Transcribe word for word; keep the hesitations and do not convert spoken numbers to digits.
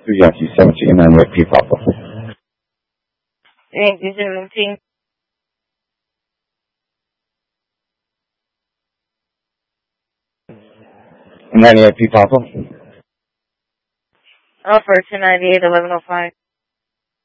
Yankee seventeen ninety-eight P Papa. Yankee seventeen. ninety-eight P Papa. Alpha two ninety-eight eleven oh five.